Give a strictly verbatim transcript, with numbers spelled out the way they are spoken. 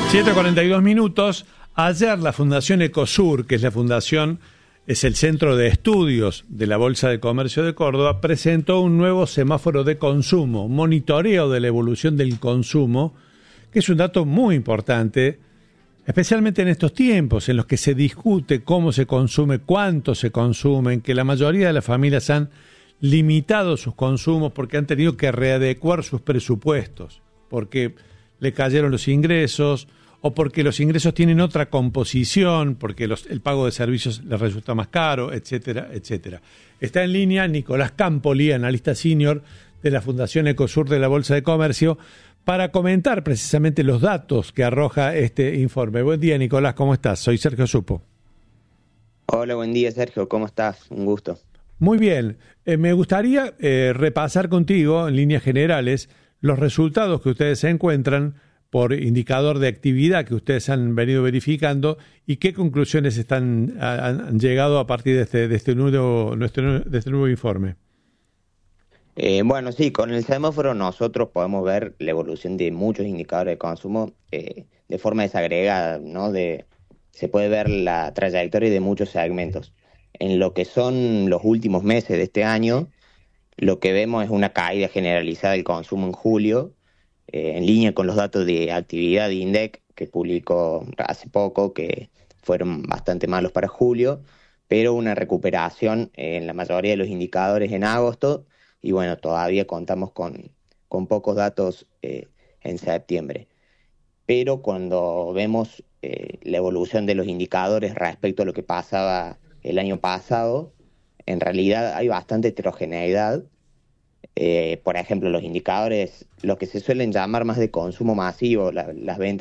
siete cuarenta y dos minutos. Ayer la Fundación Ecosur, que es la fundación, es el centro de estudios de la Bolsa de Comercio de Córdoba, presentó un nuevo semáforo de consumo, un monitoreo de la evolución del consumo, que es un dato muy importante, especialmente en estos tiempos en los que se discute cómo se consume, cuánto se consume, en que la mayoría de las familias han limitado sus consumos porque han tenido que readecuar sus presupuestos, porque le cayeron los ingresos o porque los ingresos tienen otra composición, porque los, el pago de servicios les resulta más caro, etcétera, etcétera. Está en línea Nicolás Campoli, analista senior de la Fundación Ecosur de la Bolsa de Comercio, para comentar precisamente los datos que arroja este informe. Buen día, Nicolás, ¿cómo estás? Soy Sergio Supo. Hola, buen día, Sergio, ¿cómo estás? Un gusto. Muy bien. Eh, me gustaría eh, repasar contigo, en líneas generales, los resultados que ustedes encuentran por indicador de actividad que ustedes han venido verificando y qué conclusiones están han, han llegado a partir de este, de este, nuevo, nuestro, de este nuevo informe. Eh, bueno, sí, con el semáforo nosotros podemos ver la evolución de muchos indicadores de consumo eh, de forma desagregada, ¿no? De, se puede ver la trayectoria de muchos segmentos. En lo que son los últimos meses de este año, lo que vemos es una caída generalizada del consumo en julio, eh, en línea con los datos de actividad de INDEC que publicó hace poco, que fueron bastante malos para julio, pero una recuperación en la mayoría de los indicadores en agosto, y bueno, todavía contamos con, con pocos datos eh, en septiembre. Pero cuando vemos eh, la evolución de los indicadores respecto a lo que pasaba el año pasado, en realidad hay bastante heterogeneidad. Eh, por ejemplo, los indicadores, los que se suelen llamar más de consumo masivo, la, las ventas